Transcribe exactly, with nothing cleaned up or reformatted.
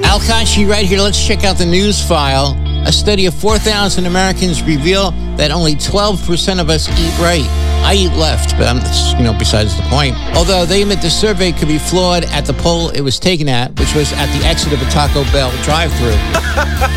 Al Kashi right here. Let's check out the news file. A study of four thousand Americans reveal that only twelve percent of us eat right. I eat left, but I'm, you know, besides the point. Although they admit the survey could be flawed at the poll it was taken at, which was at the exit of a Taco Bell drive-thru.